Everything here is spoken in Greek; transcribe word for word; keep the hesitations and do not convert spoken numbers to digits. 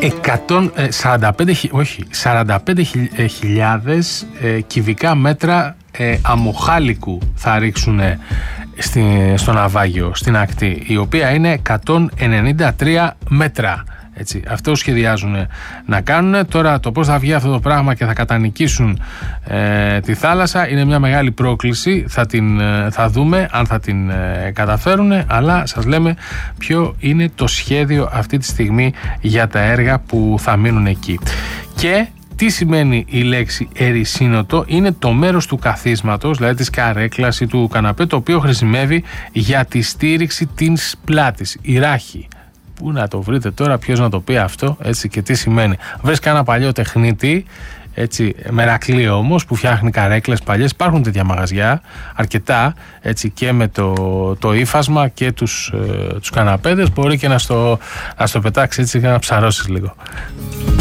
εκατόν σαράντα πέντε, όχι, σαράντα πέντε χιλιάδες ε, κυβικά μέτρα ε, αμμοχάλικου θα ρίξουν στη, στο ναυάγιο, στην ακτή, η οποία είναι εκατόν ενενήντα τρία μέτρα. Έτσι, αυτό σχεδιάζουν να κάνουν. Τώρα το πώς θα βγει αυτό το πράγμα και θα κατανικήσουν ε, τη θάλασσα είναι μια μεγάλη πρόκληση. Θα, την, ε, θα δούμε αν θα την ε, καταφέρουν, αλλά σας λέμε ποιο είναι το σχέδιο αυτή τη στιγμή για τα έργα που θα μείνουν εκεί. Και τι σημαίνει η λέξη ερησίνοτο? Είναι το μέρος του καθίσματος, δηλαδή της καρέκλας ή του καναπέ, το οποίο χρησιμεύει για τη στήριξη της πλάτης, η ράχη. Πού να το βρείτε τώρα, ποιος να το πει αυτό, έτσι, και τι σημαίνει? Βρες κανένα παλιό τεχνίτη, έτσι, μερακλή όμως, που φτιάχνει καρέκλες παλιές. Υπάρχουν τέτοια μαγαζιά, αρκετά, έτσι, και με το, το ύφασμα και τους, ε, τους καναπέδες. Μπορεί και να στο, να στο πετάξει έτσι και να ψαρώσεις λίγο.